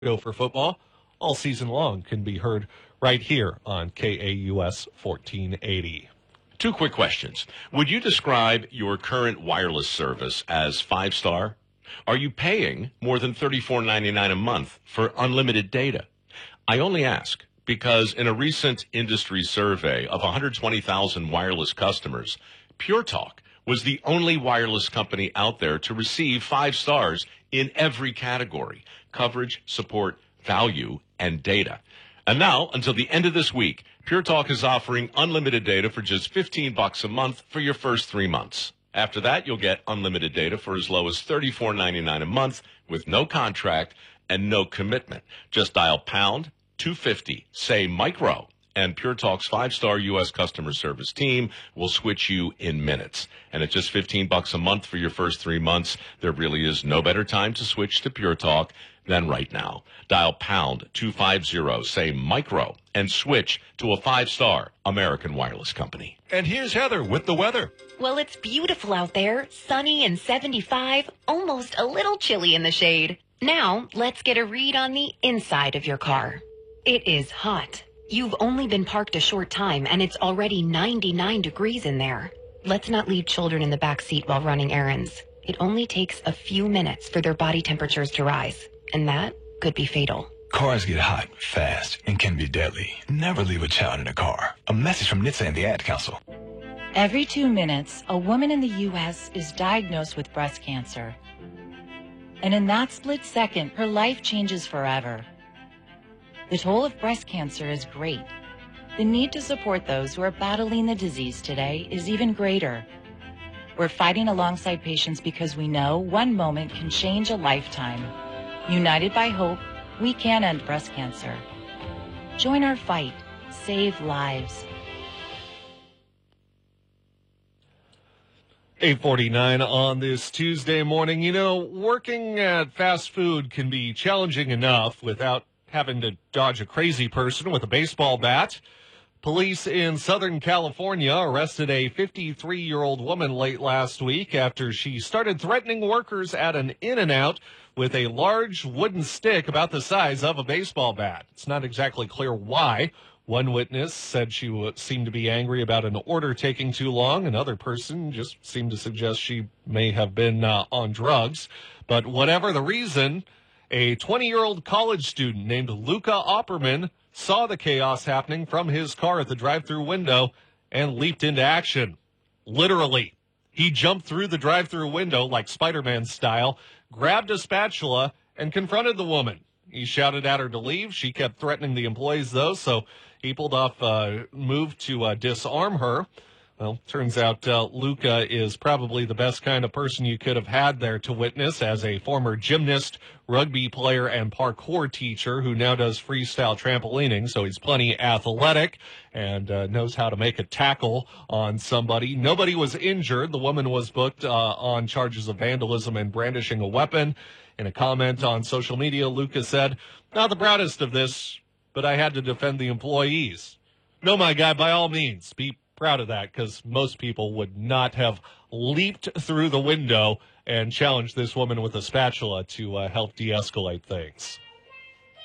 For football all season long can be heard right here on KAUS 1480. Two quick questions. Would you describe your current wireless service as 5-star? Are you paying more than $34.99 a month for unlimited data? I only ask because in a recent industry survey of 120,000 wireless customers, Pure Talk was the only wireless company out there to receive 5 stars in every category: coverage, support, value, and data. And now, until the end of this week, Pure Talk is offering unlimited data for just $15 a month for your first 3 months. After that, you'll get unlimited data for as low as $34.99 a month with no contract and no commitment. Just dial pound 250, say micro, and Pure Talk's 5-star U.S. customer service team will switch you in minutes. And at just $15 a month for your first 3 months, there really is no better time to switch to Pure Talk than right now. Dial pound 250, say micro, and switch to a 5-star American wireless company. And here's Heather with the weather. Well, it's beautiful out there, sunny and 75, almost a little chilly in the shade. Now, let's get a read on the inside of your car. It is hot. You've only been parked a short time, and it's already 99 degrees in there. Let's not leave children in the back seat while running errands. It only takes a few minutes for their body temperatures to rise, and that could be fatal. Cars get hot fast and can be deadly. Never leave a child in a car. A message from NHTSA and the Ad Council. Every 2 minutes, a woman in the U.S. is diagnosed with breast cancer. And in that split second, her life changes forever. The toll of breast cancer is great. The need to support those who are battling the disease today is even greater. We're fighting alongside patients because we know one moment can change a lifetime. United by hope, we can end breast cancer. Join our fight. Save lives. 8:49 on this Tuesday morning. You know, working at fast food can be challenging enough without having to dodge a crazy person with a baseball bat. Police in Southern California arrested a 53-year-old woman late last week after she started threatening workers at an In-N-Out with a large wooden stick about the size of a baseball bat. It's not exactly clear why. One witness said she seemed to be angry about an order taking too long. Another person just seemed to suggest she may have been on drugs. But whatever the reason, a 20-year-old college student named Luca Opperman saw the chaos happening from his car at the drive-thru window and leaped into action. Literally. He jumped through the drive-thru window like Spider-Man style, grabbed a spatula, and confronted the woman. He shouted at her to leave. She kept threatening the employees, though, so he pulled off a move to disarm her. Well, turns out Luca is probably the best kind of person you could have had there to witness as a former gymnast, rugby player, and parkour teacher who now does freestyle trampolining. So he's plenty athletic and knows how to make a tackle on somebody. Nobody was injured. The woman was booked on charges of vandalism and brandishing a weapon. In a comment on social media, Luca said, "Not the proudest of this, but I had to defend the employees." No, my guy, by all means, be proud of that, because most people would not have leaped through the window and challenged this woman with a spatula to help de-escalate things.